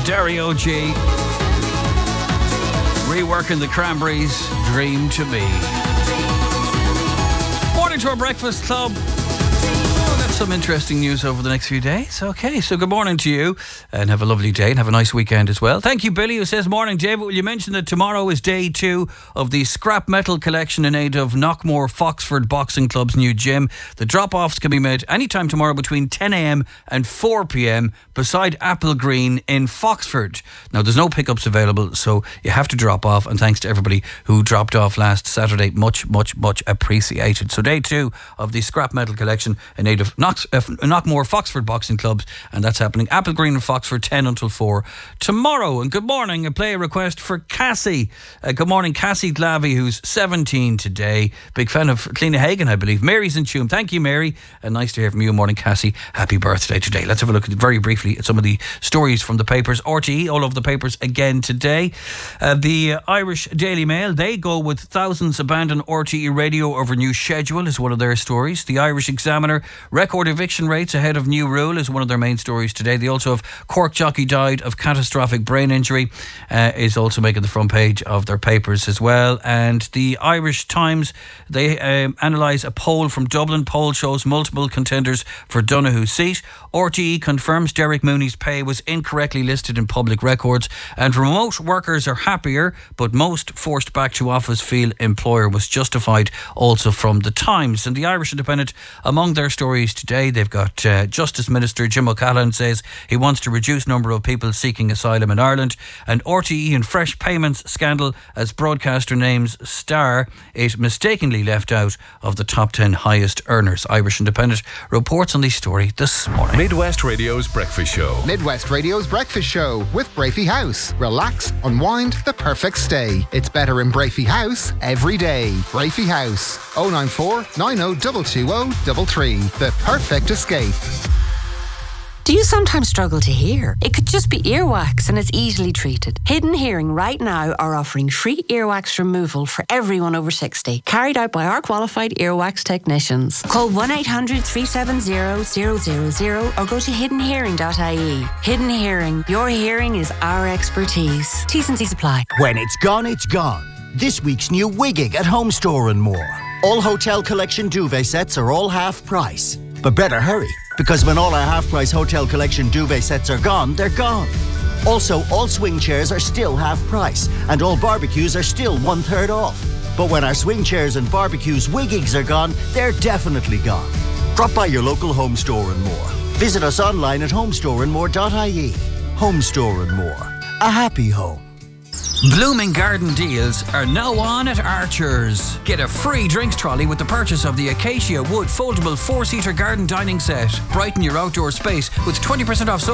Dario G. Reworking the Cranberries' Dream to Me. Morning to our breakfast club. Some interesting news over the next few days. Okay, so good morning to you and have a lovely day and have a nice weekend as well. Thank you, Billy, who says, morning, David. Will you mention that tomorrow is day 2 of the scrap metal collection in aid of Knockmore Foxford Boxing Club's new gym? The drop-offs can be made anytime tomorrow between 10 a.m. and 4 p.m. beside Apple Green in Foxford. Now, there's no pickups available, so you have to drop off, and thanks to everybody who dropped off last Saturday. Much, much, much appreciated. So day 2 of the scrap metal collection in aid of Knockmore Foxford Boxing Clubs, and that's happening Apple Green and Foxford 10 until 4 tomorrow. And good morning, a play request for Cassie. Good morning, Cassie Glavy, who's 17 today. Big fan of Cliona Hagan, I believe. Mary's in tune. Thank you, Mary, and nice to hear from you. Morning, Cassie. Happy birthday today. Let's have a look at very briefly at some of the stories from the papers. RTE all over the papers again today. The Irish Daily Mail, they go with thousands abandon RTE radio over new schedule is one of their stories. The Irish Examiner, record eviction rates ahead of new rule is one of their main stories today. They also have Cork jockey died of catastrophic brain injury is also making the front page of their papers as well. And the Irish Times, they analyse a poll from Dublin. Poll shows multiple contenders for Donoghue's seat. RTE confirms Derek Mooney's pay was incorrectly listed in public records, and remote workers are happier, but most forced back to office feel employer was justified, also from the Times. And the Irish Independent, among their stories today, they've got Justice Minister Jim O'Callaghan says he wants to reduce number of people seeking asylum in Ireland, and RTE in fresh payments scandal as broadcaster names Star it mistakenly left out of the top 10 highest earners. Irish Independent reports on this story this morning. Midwest Radio's Breakfast Show. Midwest Radio's Breakfast Show with Brafey House. Relax, unwind, the perfect stay. It's better in Brafey House every day. Brafey House, 094 90 220 the perfect escape. Do you sometimes struggle to hear? It could just be earwax and it's easily treated. Hidden Hearing right now are offering free earwax removal for everyone over 60, carried out by our qualified earwax technicians. Call 1-800-370-000 or go to hiddenhearing.ie. Hidden Hearing, your hearing is our expertise. T's and C's apply. When it's gone, it's gone. This week's new Wigging at Home Store and More. All Hotel Collection duvet sets are all half price. But better hurry, because when all our half-price Hotel Collection duvet sets are gone, they're gone. Also, all swing chairs are still half price, and all barbecues are still 1/3 off. But when our swing chairs and barbecues Wiggings are gone, they're definitely gone. Drop by your local Home Store and More. Visit us online at homestoreandmore.ie. Home Store and More. A happy home. Blooming Garden deals are now on at Archer's. Get a free drinks trolley with the purchase of the Acacia Wood foldable 4-seater garden dining set. Brighten your outdoor space with 20% off